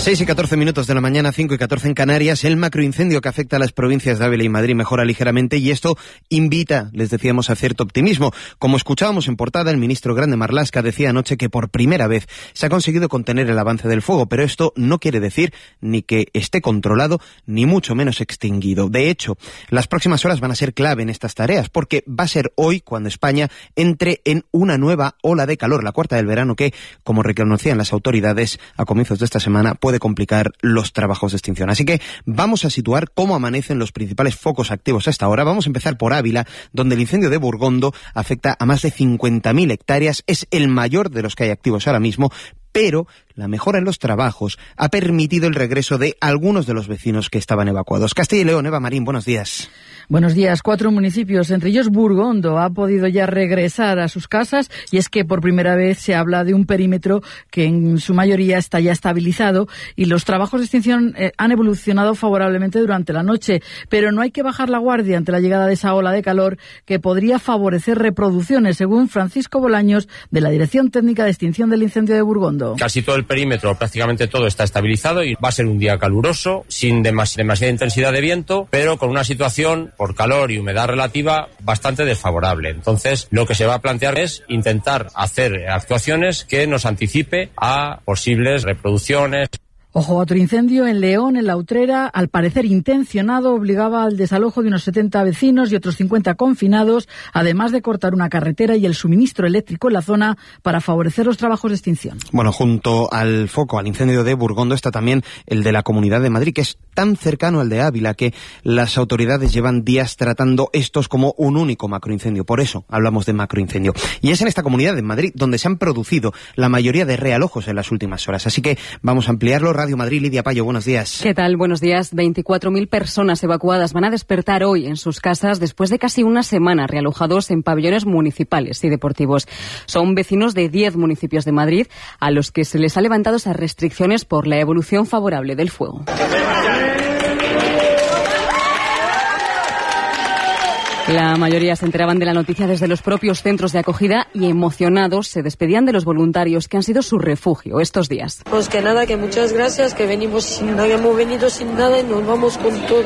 6:14 de la mañana, 5:14 en Canarias. El macroincendio que afecta a las provincias de Ávila y Madrid mejora ligeramente y esto invita, les decíamos, a cierto optimismo. Como escuchábamos en portada, el ministro Grande Marlaska decía anoche que por primera vez se ha conseguido contener el avance del fuego, pero esto no quiere decir ni que esté controlado ni mucho menos extinguido. De hecho, las próximas horas van a ser clave en estas tareas porque va a ser hoy cuando España entre en una nueva ola de calor, la cuarta del verano, que, como reconocían las autoridades a comienzos de esta semana, puede complicar los trabajos de extinción. Así que vamos a situar cómo amanecen los principales focos activos a esta hora. Vamos a empezar por Ávila, donde el incendio de Burgondo afecta a más de 50.000 hectáreas. Es el mayor de los que hay activos ahora mismo, pero la mejora en los trabajos ha permitido el regreso de algunos de los vecinos que estaban evacuados. Castilla y León, Eva Marín, buenos días. Buenos días. 4 municipios, entre ellos Burgondo, ha podido ya regresar a sus casas y es que por primera vez se habla de un perímetro que en su mayoría está ya estabilizado y los trabajos de extinción han evolucionado favorablemente durante la noche, pero no hay que bajar la guardia ante la llegada de esa ola de calor que podría favorecer reproducciones, según Francisco Bolaños, de la Dirección Técnica de Extinción del Incendio de Burgondo. Casi todo el perímetro, prácticamente todo está estabilizado y va a ser un día caluroso, sin demasiada intensidad de viento, pero con una situación por calor y humedad relativa bastante desfavorable. Entonces, lo que se va a plantear es intentar hacer actuaciones que nos anticipe a posibles reproducciones. Ojo, otro incendio en León, en La Utrera, al parecer intencionado, obligaba al desalojo de unos 70 vecinos y otros 50 confinados, además de cortar una carretera y el suministro eléctrico en la zona para favorecer los trabajos de extinción. Bueno, junto al foco, al incendio de Burgondo, está también el de la Comunidad de Madrid, que es tan cercano al de Ávila que las autoridades llevan días tratando estos como un único macroincendio. Por eso hablamos de macroincendio. Y es en esta Comunidad de Madrid donde se han producido la mayoría de realojos en las últimas horas. Así que vamos a ampliarlo. Radio Madrid, Lidia Payo, buenos días. ¿Qué tal? Buenos días. 24.000 personas evacuadas van a despertar hoy en sus casas después de casi una semana realojados en pabellones municipales y deportivos. Son vecinos de 10 municipios de Madrid a los que se les ha levantado esas restricciones por la evolución favorable del fuego. La mayoría se enteraban de la noticia desde los propios centros de acogida y emocionados se despedían de los voluntarios que han sido su refugio estos días. Pues que nada, que muchas gracias, que habíamos venido sin nada y nos vamos con todo.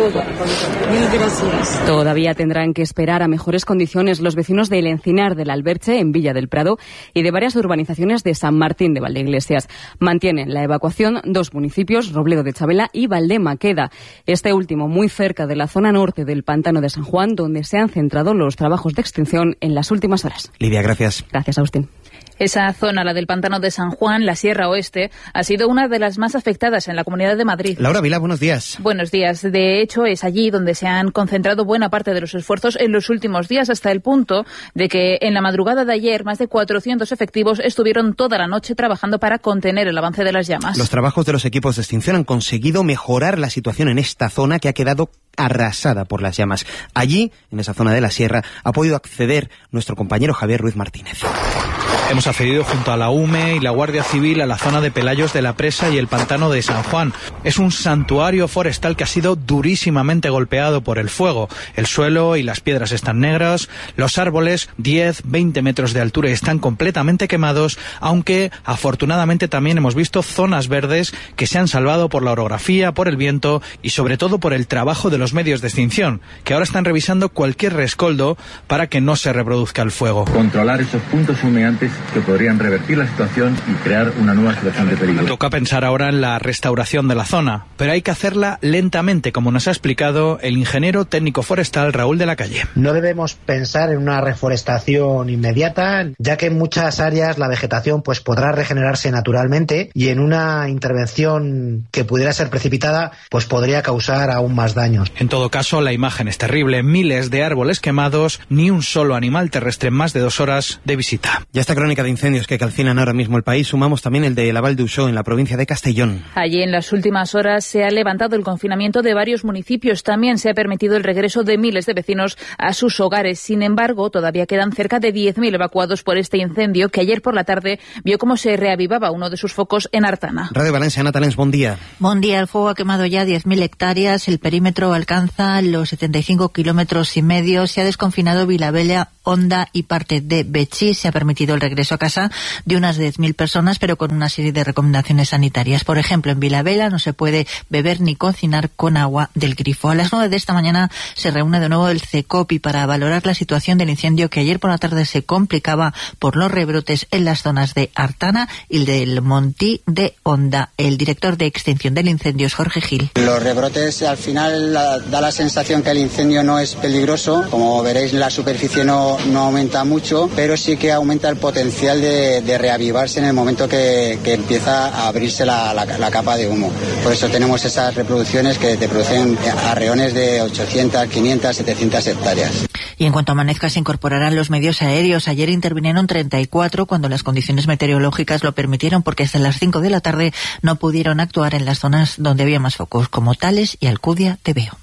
Mil gracias. Todavía tendrán que esperar a mejores condiciones los vecinos de El Encinar del Alberche, en Villa del Prado, y de varias urbanizaciones de San Martín de Valdeiglesias. Mantienen la evacuación 2 municipios, Robledo de Chabela y Valdemaqueda. Este último muy cerca de la zona norte del Pantano de San Juan, donde se han centrado los trabajos de extinción en las últimas horas. Lidia, gracias. Gracias, Agustín. Esa zona, la del Pantano de San Juan, la Sierra Oeste, ha sido una de las más afectadas en la Comunidad de Madrid. Laura Vilá, buenos días. Buenos días. De hecho, es allí donde se han concentrado buena parte de los esfuerzos en los últimos días, hasta el punto de que en la madrugada de ayer más de 400 efectivos estuvieron toda la noche trabajando para contener el avance de las llamas. Los trabajos de los equipos de extinción han conseguido mejorar la situación en esta zona que ha quedado arrasada por las llamas. Allí, en esa zona de la sierra, ha podido acceder nuestro compañero Javier Ruiz Martínez. Hemos accedido junto a la UME y la Guardia Civil a la zona de Pelayos de la Presa y el Pantano de San Juan. Es un santuario forestal que ha sido durísimamente golpeado por el fuego. El suelo y las piedras están negras, los árboles 10, 20 metros de altura están completamente quemados, aunque afortunadamente también hemos visto zonas verdes que se han salvado por la orografía, por el viento y sobre todo por el trabajo de los medios de extinción, que ahora están revisando cualquier rescoldo para que no se reproduzca el fuego. Controlar esos puntos humeantes que podrían revertir la situación y crear una nueva situación de peligro. Toca pensar ahora en la restauración de la zona, pero hay que hacerla lentamente, como nos ha explicado el ingeniero técnico forestal Raúl de la Calle. No debemos pensar en una reforestación inmediata, ya que en muchas áreas la vegetación podrá regenerarse naturalmente y en una intervención que pudiera ser precipitada podría causar aún más daños. En todo caso, la imagen es terrible. Miles de árboles quemados, ni un solo animal terrestre en más de 2 horas de visita. Ya esta crónica de incendios que calcinan ahora mismo el país, sumamos también el de la Val d'Uixó, en la provincia de Castellón. Allí en las últimas horas se ha levantado el confinamiento de varios municipios. También se ha permitido el regreso de miles de vecinos a sus hogares. Sin embargo, todavía quedan cerca de 10.000 evacuados por este incendio que ayer por la tarde vio cómo se reavivaba uno de sus focos en Artana. Radio Valencia, Ana Talens, buen día. Buen día. El fuego ha quemado ya 10.000 hectáreas. El perímetro alcanza los 75,5 kilómetros. Se ha desconfinado Vilabella Honda y parte de Betxí. Se ha permitido el regreso a casa de unas 10.000 personas, pero con una serie de recomendaciones sanitarias. Por ejemplo, en Vilavela no se puede beber ni cocinar con agua del grifo. A las 9 de esta mañana se reúne de nuevo el CECOPI para valorar la situación del incendio que ayer por la tarde se complicaba por los rebrotes en las zonas de Artana y del Montí de Honda. El director de extinción del incendio es Jorge Gil. Los rebrotes al final da la sensación que el incendio no es peligroso. Como veréis, la superficie no aumenta mucho, pero sí que aumenta el potencial de reavivarse en el momento que empieza a abrirse la capa de humo. Por eso tenemos esas reproducciones que te producen arreones de 800, 500, 700 hectáreas. Y en cuanto amanezca se incorporarán los medios aéreos. Ayer intervinieron 34 cuando las condiciones meteorológicas lo permitieron, porque hasta las 5 de la tarde no pudieron actuar en las zonas donde había más focos, como Tales y Alcudia de Veo.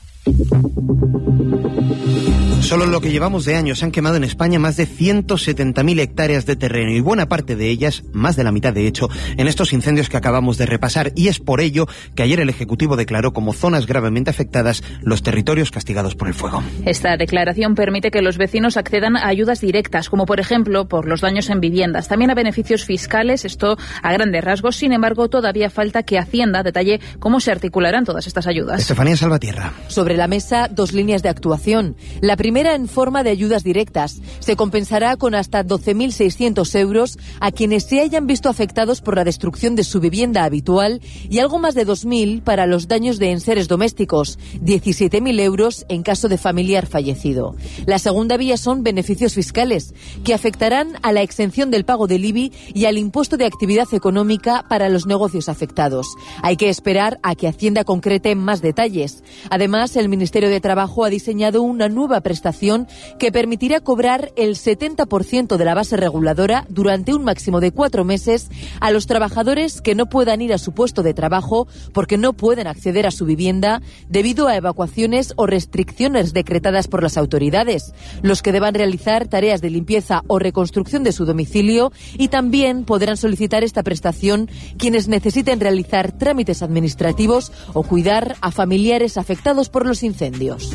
Solo en lo que llevamos de año se han quemado en España más de 170.000 hectáreas de terreno y buena parte de ellas, más de la mitad de hecho, en estos incendios que acabamos de repasar. Y es por ello que ayer el Ejecutivo declaró como zonas gravemente afectadas los territorios castigados por el fuego. Esta declaración permite que los vecinos accedan a ayudas directas, como por ejemplo por los daños en viviendas, también a beneficios fiscales, esto a grandes rasgos. Sin embargo, todavía falta que Hacienda detalle cómo se articularán todas estas ayudas. Estefanía Salvatierra. Sobre la mesa, 2 líneas de actuación. La primera en forma de ayudas directas. Se compensará con hasta 12.600 euros a quienes se hayan visto afectados por la destrucción de su vivienda habitual y algo más de 2.000 para los daños de enseres domésticos, 17.000 euros en caso de familiar fallecido. La segunda vía son beneficios fiscales, que afectarán a la exención del pago del IBI y al impuesto de actividad económica para los negocios afectados. Hay que esperar a que Hacienda concrete más detalles. Además, el Ministerio de Trabajo ha diseñado una nueva prestación que permitirá cobrar el 70% de la base reguladora durante un máximo de 4 meses a los trabajadores que no puedan ir a su puesto de trabajo porque no pueden acceder a su vivienda debido a evacuaciones o restricciones decretadas por las autoridades, los que deban realizar tareas de limpieza o reconstrucción de su domicilio, y también podrán solicitar esta prestación quienes necesiten realizar trámites administrativos o cuidar a familiares afectados por los incendios.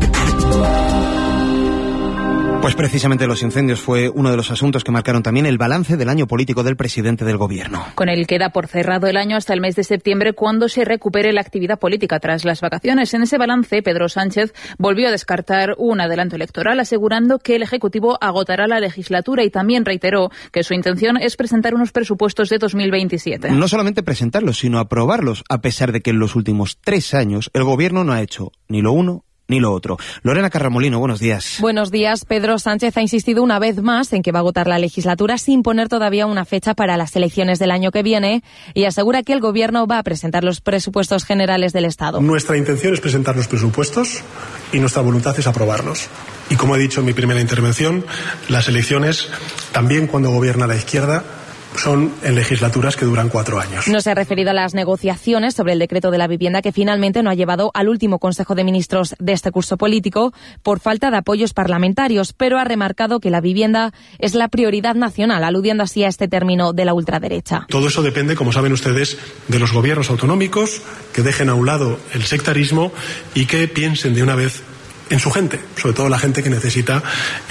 Pues precisamente los incendios fue uno de los asuntos que marcaron también el balance del año político del presidente del Gobierno. Con el que da por cerrado el año hasta el mes de septiembre, cuando se recupere la actividad política tras las vacaciones. En ese balance, Pedro Sánchez volvió a descartar un adelanto electoral, asegurando que el Ejecutivo agotará la legislatura, y también reiteró que su intención es presentar unos presupuestos de 2027. No solamente presentarlos, sino aprobarlos, a pesar de que en los últimos 3 años el Gobierno no ha hecho ni lo uno ni lo otro. Lorena Carramolino, buenos días. Buenos días. Pedro Sánchez ha insistido una vez más en que va a agotar la legislatura sin poner todavía una fecha para las elecciones del año que viene, y asegura que el Gobierno va a presentar los presupuestos generales del Estado. Nuestra intención es presentar los presupuestos y nuestra voluntad es aprobarlos. Y como he dicho en mi primera intervención, las elecciones, también cuando gobierna la izquierda, son en legislaturas que duran 4 años. No se ha referido a las negociaciones sobre el decreto de la vivienda, que finalmente no ha llevado al último Consejo de Ministros de este curso político por falta de apoyos parlamentarios, pero ha remarcado que la vivienda es la prioridad nacional, aludiendo así a este término de la ultraderecha. Todo eso depende, como saben ustedes, de los gobiernos autonómicos, que dejen a un lado el sectarismo y que piensen de una vez en su gente, sobre todo la gente que necesita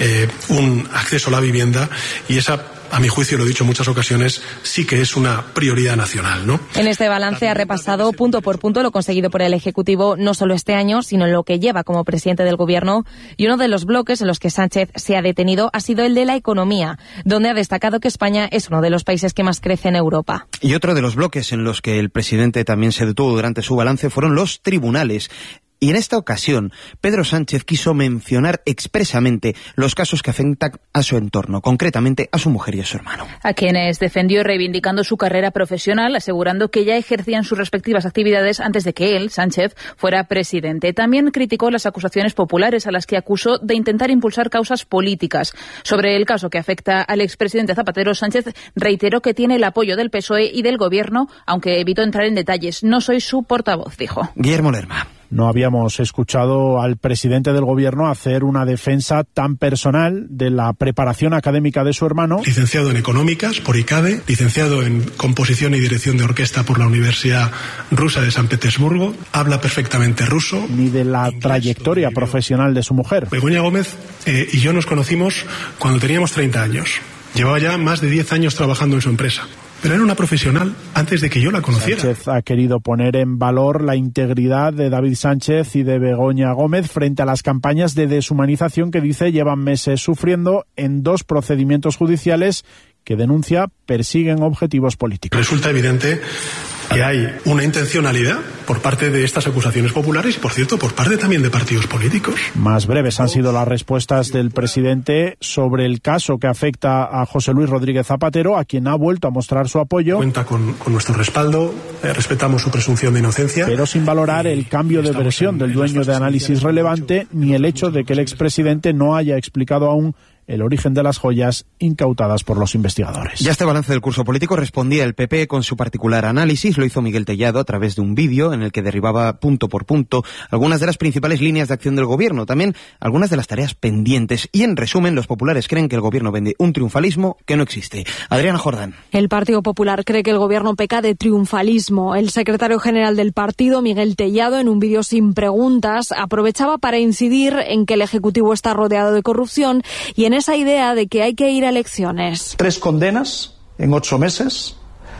un acceso a la vivienda, y esa, a mi juicio, lo he dicho en muchas ocasiones, sí que es una prioridad nacional, ¿no? En este balance ha repasado punto por punto lo conseguido por el Ejecutivo, no solo este año, sino en lo que lleva como presidente del Gobierno, y uno de los bloques en los que Sánchez se ha detenido ha sido el de la economía, donde ha destacado que España es uno de los países que más crece en Europa. Y otro de los bloques en los que el presidente también se detuvo durante su balance fueron los tribunales. Y en esta ocasión, Pedro Sánchez quiso mencionar expresamente los casos que afectan a su entorno, concretamente a su mujer y a su hermano. A quienes defendió reivindicando su carrera profesional, asegurando que ya ejercían sus respectivas actividades antes de que él, Sánchez, fuera presidente. También criticó las acusaciones populares, a las que acusó de intentar impulsar causas políticas. Sobre el caso que afecta al expresidente Zapatero, Sánchez reiteró que tiene el apoyo del PSOE y del Gobierno, aunque evitó entrar en detalles. No soy su portavoz, dijo. Guillermo Lerma. No habíamos escuchado al presidente del gobierno hacer una defensa tan personal de la preparación académica de su hermano. Licenciado en Económicas por ICADE, licenciado en Composición y Dirección de Orquesta por la Universidad Rusa de San Petersburgo, habla perfectamente ruso. Ni de la trayectoria profesional de su mujer. Begoña Gómez y yo nos conocimos cuando teníamos 30 años. Llevaba ya más de 10 años trabajando en su empresa. Pero era una profesional antes de que yo la conociera. Sánchez ha querido poner en valor la integridad de David Sánchez y de Begoña Gómez frente a las campañas de deshumanización que dice llevan meses sufriendo en 2 procedimientos judiciales que denuncia persiguen objetivos políticos. Resulta evidente que hay una intencionalidad por parte de estas acusaciones populares y, por cierto, por parte también de partidos políticos. Más breves han sido las respuestas del presidente sobre el caso que afecta a José Luis Rodríguez Zapatero, a quien ha vuelto a mostrar su apoyo. Cuenta con nuestro respaldo, respetamos su presunción de inocencia. Pero sin valorar el cambio de versión del dueño de Análisis Relevante, ni el hecho de que el expresidente no haya explicado aún el origen de las joyas incautadas por los investigadores. Ya este balance del curso político respondía el PP con su particular análisis. Lo hizo Miguel Tellado a través de un vídeo en el que derribaba punto por punto algunas de las principales líneas de acción del gobierno, también algunas de las tareas pendientes. Y en resumen, los populares creen que el gobierno vende un triunfalismo que no existe. Adriana Jordán. El Partido Popular cree que el gobierno peca de triunfalismo. El secretario general del partido, Miguel Tellado, en un vídeo sin preguntas, aprovechaba para incidir en que el Ejecutivo está rodeado de corrupción y en esa idea de que hay que ir a elecciones. 3 condenas en 8 meses,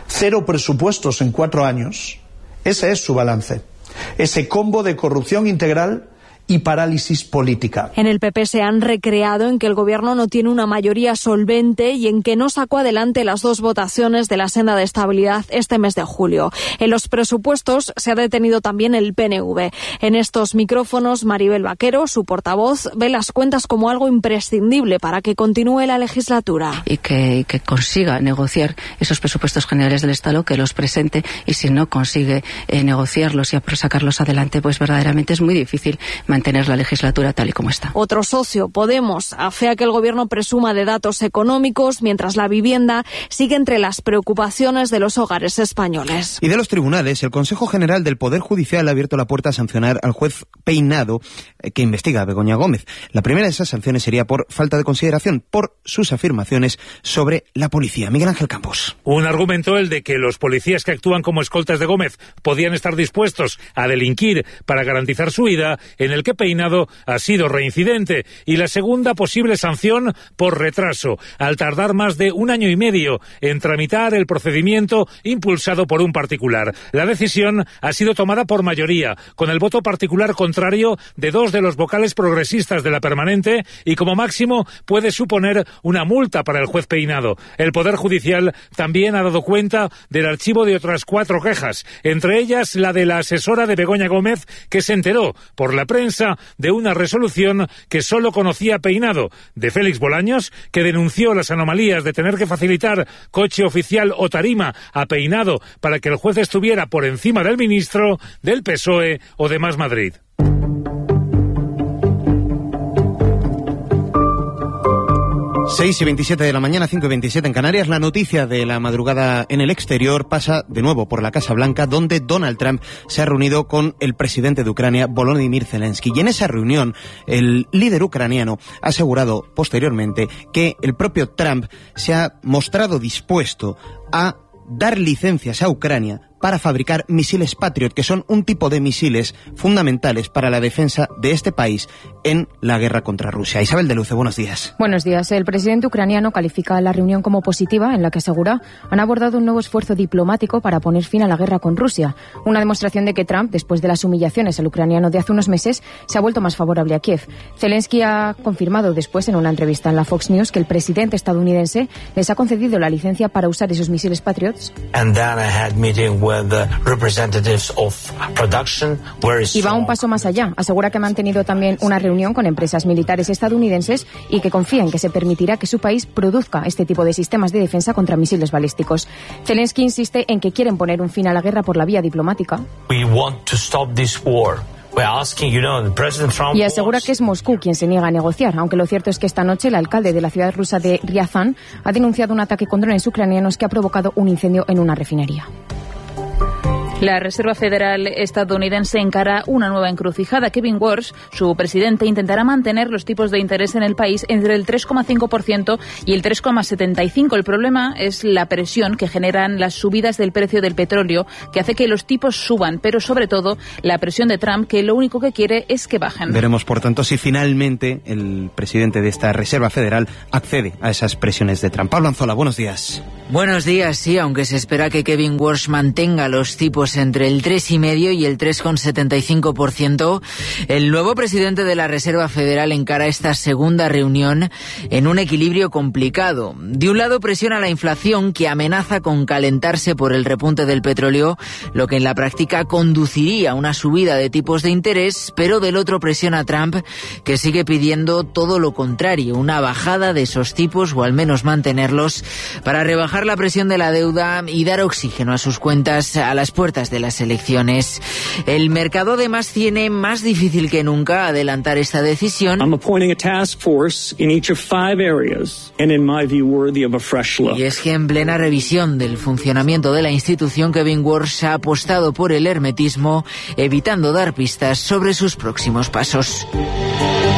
0 presupuestos en 4 años. Ese es su balance. Ese combo de corrupción integral y parálisis política. En el PP se han recreado en que el gobierno no tiene una mayoría solvente y en que no sacó adelante las 2 votaciones de la senda de estabilidad este mes de julio. En los presupuestos se ha detenido también el PNV. En estos micrófonos, Maribel Vaquero, su portavoz, ve las cuentas como algo imprescindible para que continúe la legislatura. Y que consiga negociar esos presupuestos generales del Estado, que los presente, y si no consigue negociarlos y sacarlos adelante, pues verdaderamente es muy difícil mantener la legislatura tal y como está. Otro socio, Podemos, afea que el gobierno presuma de datos económicos, mientras la vivienda sigue entre las preocupaciones de los hogares españoles. Y de los tribunales, el Consejo General del Poder Judicial ha abierto la puerta a sancionar al juez Peinado, que investiga a Begoña Gómez. La primera de esas sanciones sería por falta de consideración, por sus afirmaciones sobre la policía. Miguel Ángel Campos. Un argumento, el de que los policías que actúan como escoltas de Gómez podían estar dispuestos a delinquir para garantizar su vida, en el que Peinado ha sido reincidente. Y la segunda posible sanción por retraso, al tardar más de 1 año y medio en tramitar el procedimiento impulsado por un particular. La decisión ha sido tomada por mayoría, con el voto particular contrario de 2 de los vocales progresistas de la permanente, y como máximo puede suponer una multa para el juez Peinado. El Poder Judicial también ha dado cuenta del archivo de otras 4 quejas, entre ellas la de la asesora de Begoña Gómez, que se enteró por la prensa de una resolución que solo conocía Peinado, de Félix Bolaños, que denunció las anomalías de tener que facilitar coche oficial o tarima a Peinado para que el juez estuviera por encima del ministro, del PSOE o de Más Madrid. 6:27 de la mañana, 5:27 en Canarias. La noticia de la madrugada en el exterior pasa de nuevo por la Casa Blanca, donde Donald Trump se ha reunido con el presidente de Ucrania, Volodymyr Zelensky. Y en esa reunión, el líder ucraniano ha asegurado posteriormente que el propio Trump se ha mostrado dispuesto a dar licencias a Ucrania para fabricar misiles Patriot, que son un tipo de misiles fundamentales para la defensa de este país en la guerra contra Rusia. Isabel de Luce, buenos días. Buenos días. El presidente ucraniano califica la reunión como positiva, en la que asegura han abordado un nuevo esfuerzo diplomático para poner fin a la guerra con Rusia. Una demostración de que Trump, después de las humillaciones al ucraniano de hace unos meses, se ha vuelto más favorable a Kiev. Zelensky ha confirmado después en una entrevista en la Fox News que el presidente estadounidense les ha concedido la licencia para usar esos misiles Patriots. Y va un paso más allá. Asegura que ha mantenido también una reunión con empresas militares estadounidenses y que confía en que se permitirá que su país produzca este tipo de sistemas de defensa contra misiles balísticos. Zelensky insiste en que quieren poner un fin a la guerra por la vía diplomática. Y asegura que es Moscú quien se niega a negociar, aunque lo cierto es que esta noche el alcalde de la ciudad rusa de Ryazan ha denunciado un ataque con drones ucranianos que ha provocado un incendio en una refinería. La Reserva Federal estadounidense encara una nueva encrucijada. Kevin Warsh, su presidente, intentará mantener los tipos de interés en el país entre el 3,5% y el 3,75%. El problema es la presión que generan las subidas del precio del petróleo, que hace que los tipos suban, pero sobre todo la presión de Trump, que lo único que quiere es que bajen. Veremos, por tanto, si finalmente el presidente de esta Reserva Federal accede a esas presiones de Trump. Pablo Anzola, buenos días. Buenos días, sí, aunque se espera que Kevin Warsh mantenga los tipos entre el 3,5% y el 3,75%, el nuevo presidente de la Reserva Federal encara esta segunda reunión en un equilibrio complicado. De un lado presiona la inflación, que amenaza con calentarse por el repunte del petróleo, lo que en la práctica conduciría a una subida de tipos de interés, pero del otro presiona a Trump, que sigue pidiendo todo lo contrario, una bajada de esos tipos o al menos mantenerlos para rebajar la presión de la deuda y dar oxígeno a sus cuentas a las puertas de las elecciones. El mercado además tiene más difícil que nunca adelantar esta decisión. Y es que en plena revisión del funcionamiento de la institución, Kevin Warsh ha apostado por el hermetismo, evitando dar pistas sobre sus próximos pasos.